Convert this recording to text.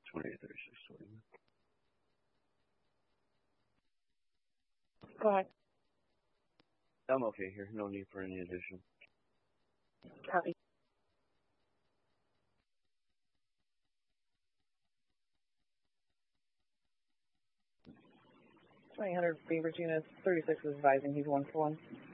2836. Go ahead. I'm okay here. No need for any additional. Copy. 2000 Beaver Genus 36 is advising he's 1-for-1.